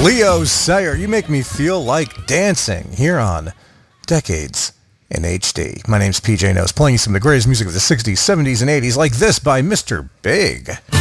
Leo Sayer, you make me feel like dancing here on Decades in HD. My name's PJ Nose, playing you some of the greatest music of the 60s, 70s, and 80s, like this by Mr. Big.